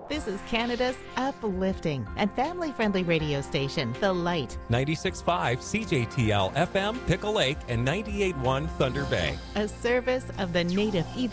This is Canada's uplifting and family-friendly radio station, The Light. 96.5 CJTL FM, Pickle Lake, and 98.1 Thunder Bay. A service of the Native